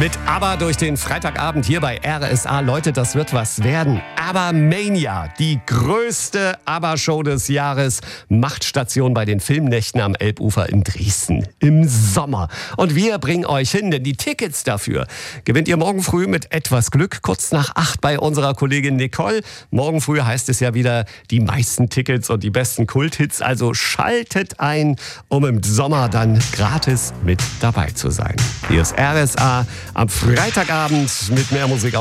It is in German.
Mit ABBA durch den Freitagabend hier bei RSA. Leute, das wird was werden. ABBA Mania, die größte ABBA-Show des Jahres, macht Station bei den Filmnächten am Elbufer in Dresden im Sommer. Und wir bringen euch hin, denn die Tickets dafür gewinnt ihr morgen früh mit etwas Glück, kurz nach 8 bei unserer Kollegin Nicole. Morgen früh heißt es ja wieder die meisten Tickets und die besten Kulthits. Also schaltet ein, um im Sommer dann gratis mit dabei zu sein. Hier ist RSA am Freitagabend mit mehr Musik.